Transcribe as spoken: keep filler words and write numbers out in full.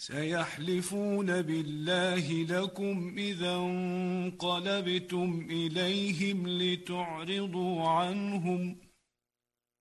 سيحلفون بالله لكم إذا انقلبتم إليهم لتعرضوا عنهم